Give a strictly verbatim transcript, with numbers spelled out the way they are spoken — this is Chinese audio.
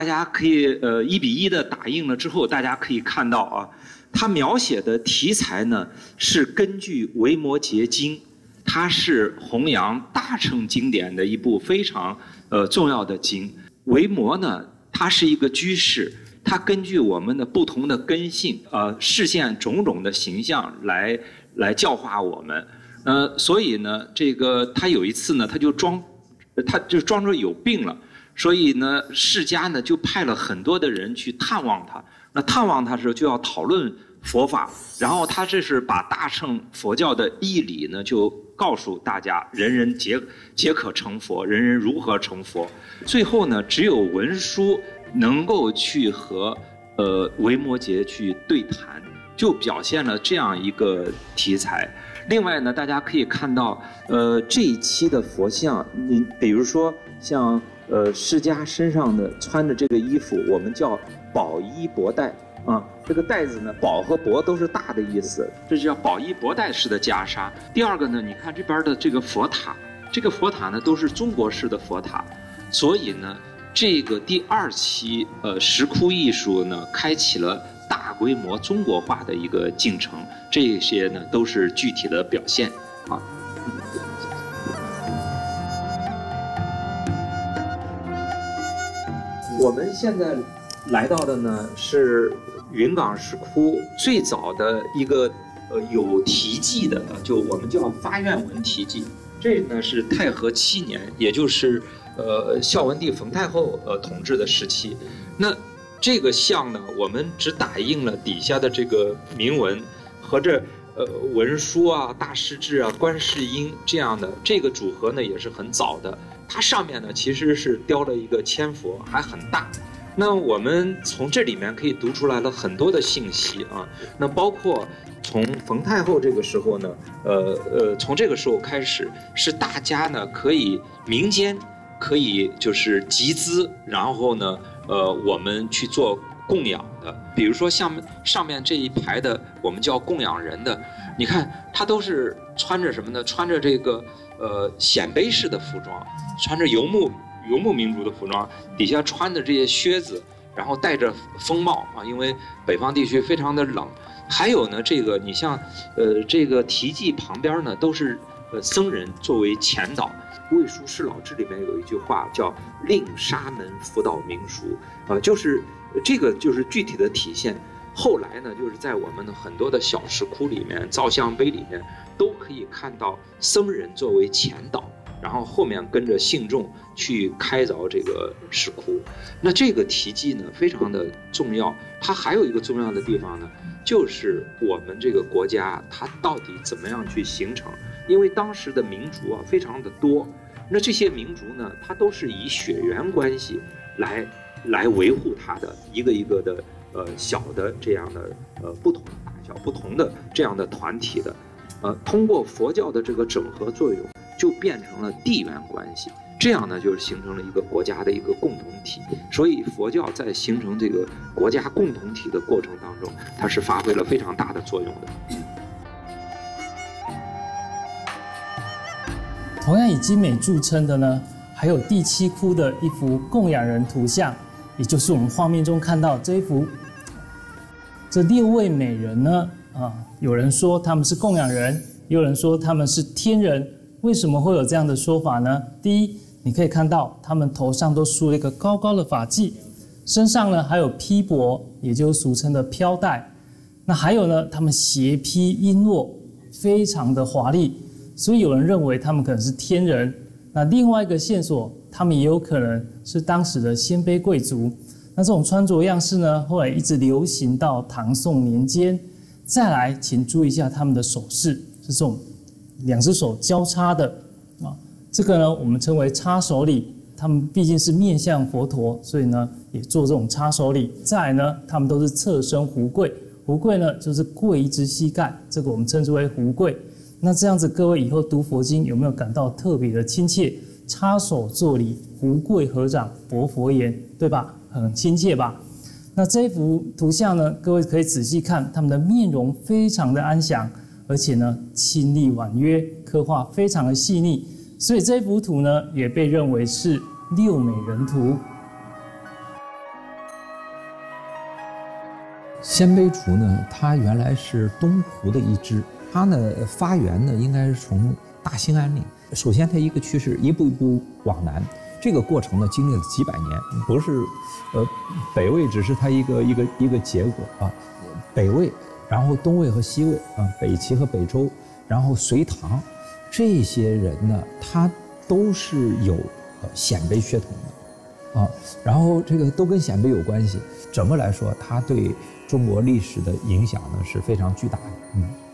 大家可以呃一比一的打印了之后，大家可以看到啊，它描写的题材呢是根据《维摩诘经》，它是弘扬大乘经典的一部非常呃重要的经。维摩呢，他是一个居士，他根据我们的不同的根性，呃，示现种种的形象来来教化我们。呃，所以呢，这个他有一次呢，他就装，他就装着有病了。所以呢，释迦呢就派了很多的人去探望他。那探望他的时候就要讨论佛法，然后他这是把大乘佛教的义理呢就告诉大家，人人皆皆可成佛，人人如何成佛。最后呢，只有文殊能够去和呃维摩诘去对谈，就表现了这样一个题材。另外呢，大家可以看到，呃，这一期的佛像，你比如说像。呃，释迦身上的穿的这个衣服，我们叫宝衣博带啊。这个带子呢，宝和博都是大的意思，这就叫宝衣博带式的袈裟。第二个呢，你看这边的这个佛塔，这个佛塔呢都是中国式的佛塔，所以呢，这个第二期呃石窟艺术呢，开启了大规模中国化的一个进程。这些呢都是具体的表现啊。我们现在来到的呢是云冈石窟最早的一个呃有题记的，就我们叫发愿文题记。这呢是太和七年，也就是呃孝文帝冯太后呃统治的时期。那这个像呢，我们只打印了底下的这个铭文和这呃文殊啊、大势至啊、观世音这样的这个组合呢，也是很早的。它上面呢其实是雕了一个千佛，还很大。那我们从这里面可以读出来了很多的信息啊。那包括从冯太后这个时候呢，呃呃，从这个时候开始，是大家呢可以民间可以就是集资，然后呢，呃，我们去做供养的。比如说像上面这一排的，我们叫供养人的，你看他都是穿着什么呢？穿着这个呃显卑式的服装。穿着游牧游牧民族的服装，底下穿的这些靴子，然后戴着风帽啊，因为北方地区非常的冷。还有呢，这个你像呃这个题记旁边呢，都是呃僧人作为前导。《魏书释老志》里面有一句话叫“令沙门辅导民俗”，啊、呃，就是这个就是具体的体现。后来呢，就是在我们的很多的小石窟里面、造像碑里面，都可以看到僧人作为前导。然后后面跟着信众去开凿这个石窟，那这个题记呢非常的重要。它还有一个重要的地方呢，就是我们这个国家它到底怎么样去形成？因为当时的民族啊非常的多，那这些民族呢，它都是以血缘关系来来维护它的一个一个的呃小的这样的呃不同的大小、不同的这样的团体的，呃通过佛教的这个整合作用。就变成了地缘关系，这样呢，就是形成了一个国家的一个共同体。所以佛教在形成这个国家共同体的过程当中，它是发挥了非常大的作用的。 同样以精美著称的呢，还有第七窟的一幅供养人图像，也就是我们画面中看到这一幅。这六位美人呢，啊，有人说他们是供养人，也有人说他们是天人。为什么会有这样的说法呢？第一，你可以看到他们头上都梳了一个高高的发髻，身上呢还有披帛，也就是俗称的飘带。那还有呢，他们斜披璎珞，非常的华丽，所以有人认为他们可能是天人。那另外一个线索，他们也有可能是当时的鲜卑贵族。那这种穿着样式呢，后来一直流行到唐宋年间。再来，请注意一下他们的手势，是这种两只手交叉的啊，这个呢我们称为插手礼。他们毕竟是面向佛陀，所以呢也做这种插手礼。再来呢，他们都是侧身胡跪，胡跪呢就是跪一只膝盖，这个我们称之为胡跪。那这样子，各位以后读佛经有没有感到特别的亲切？插手作礼，胡跪合掌，薄佛言，对吧？很亲切吧？那这一幅图像呢，各位可以仔细看，他们的面容非常的安详。而且呢，清丽婉约，刻画非常的细腻，所以这幅图呢，也被认为是六美人图。 鲜卑族呢，它原来是东胡的一支，它呢发源呢应该是从大兴安岭。首先它一个趋势一步一步往南，这个过程呢经历了几百年，不是，呃，北魏只是它一个一个一个结果啊，北魏，然后东魏和西魏啊，北齐和北周，然后隋唐，这些人呢，他都是有呃鲜卑血统的。啊，然后这个都跟鲜卑有关系，整个来说，它对中国历史的影响呢是非常巨大的。嗯。